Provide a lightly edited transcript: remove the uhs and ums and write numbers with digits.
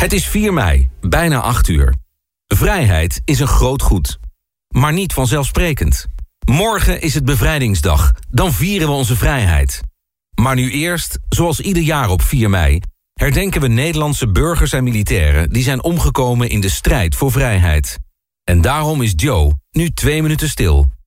Het is 4 mei, bijna 8 uur. Vrijheid is een groot goed, maar niet vanzelfsprekend. Morgen is het bevrijdingsdag, dan vieren we onze vrijheid. Maar nu eerst, zoals ieder jaar op 4 mei... herdenken we Nederlandse burgers en militairen... die zijn omgekomen in de strijd voor vrijheid. En daarom is Joe nu 2 minuten stil...